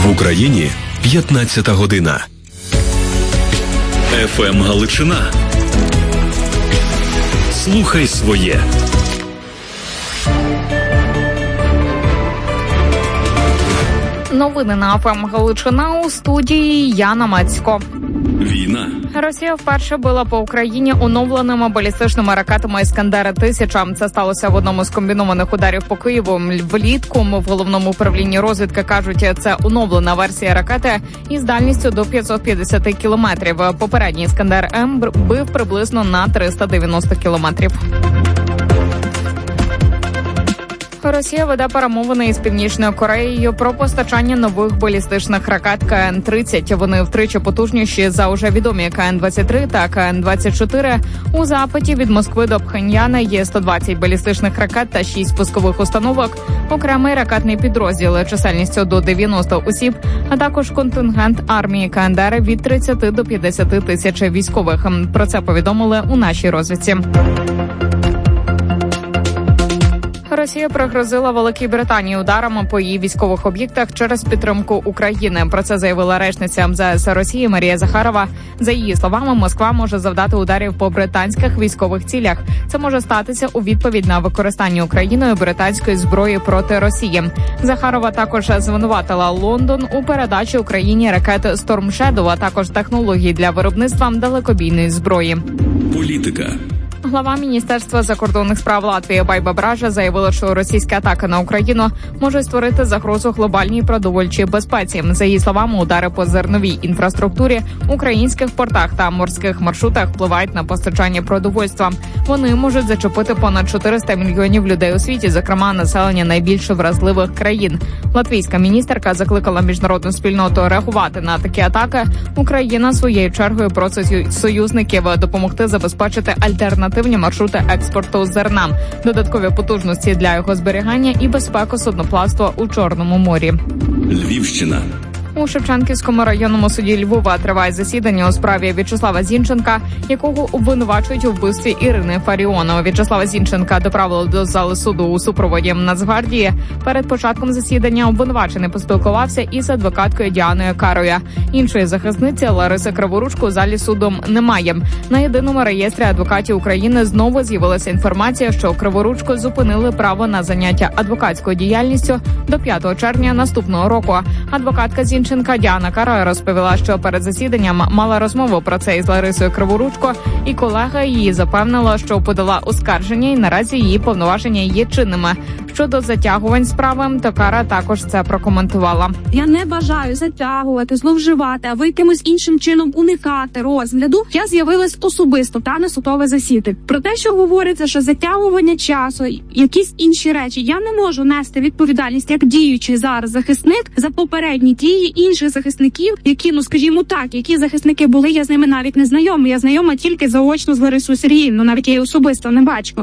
В Україні 15 година. ФМ Галичина. Слухай своє. Новини на ФМ Галичина, у студії Яна Мацько. Війна. Росія вперше била по Україні оновленими балістичними ракетами «Іскандер-1000». Це сталося в одному з комбінованих ударів по Києву влітку. В головному управлінні розвідки кажуть, це оновлена версія ракети із дальністю до 550 кілометрів. Попередній «Іскандер-М» бив приблизно на 390 кілометрів. Росія веде перемовини із Північною Кореєю про постачання нових балістичних ракет КН-30. Вони втричі потужніші за уже відомі КН-23 та КН-24. У запиті від Москви до Пхеньяна є 120 балістичних ракет та 6 пускових установок, окремий ракетний підрозділ чисельністю до 90 осіб, а також контингент армії КНДР від 30 до 50 тисяч військових. Про це повідомили у нашій розвідці. Росія пригрозила Великій Британії ударами по її військових об'єктах через підтримку України. Про це заявила речниця МЗС Росії Марія Захарова. За її словами, Москва може завдати ударів по британських військових цілях. Це може статися у відповідь на використання Україною британської зброї проти Росії. Захарова також звинуватила Лондон у передачі Україні ракет Storm Shadow, а також технологій для виробництва далекобійної зброї. Політика. Глава Міністерства закордонних справ Латвії Байба Бража заявила, що російська атака на Україну може створити загрозу глобальній продовольчій безпеці. За її словами, удари по зерновій інфраструктурі, українських портах та морських маршрутах впливають на постачання продовольства. Вони можуть зачепити понад 400 мільйонів людей у світі, зокрема населення найбільш вразливих країн. Латвійська міністерка закликала міжнародну спільноту реагувати на такі атаки. Україна своєю чергою просить союзників допомогти забезпечити альтернативні маршрути експорту зерна, додаткові потужності для його зберігання і безпеку судноплавства у Чорному морі. Львівщина. У Шевченківському районному суді Львова триває засідання у справі В'ячеслава Зінченка, якого обвинувачують у вбивстві Ірини Фаріон. В'ячеслава Зінченка доправили до зали суду у супроводі Нацгвардії. Перед початком засідання обвинувачений поспілкувався із адвокаткою Діаною Карою. Іншої захисниці Лариси Криворучко у залі суду немає. На єдиному реєстрі адвокатів України знову з'явилася інформація, що Криворучко зупинили право на заняття адвокатською діяльністю до 5 червня наступного року. Адвокатка Зінченка Діана Кара розповіла, що перед засіданням мала розмову про це із Ларисою Криворучко, і колега її запевнила, що подала оскарження і наразі її повноваження є чинними. Щодо затягувань справи, то Кара також це прокоментувала. Я не бажаю затягувати, зловживати, а ви якимось іншим чином уникати розгляду. Я з'явилась особисто та на судове засідання. Про те, що говориться, що затягування часу, якісь інші речі, я не можу нести відповідальність як діючий зараз захисник за попередні дії інших захисників, які, скажімо так, які захисники були, я з ними навіть не знайома. Я знайома тільки заочно з Ларисою Сергіївною, навіть я її особисто не бачила.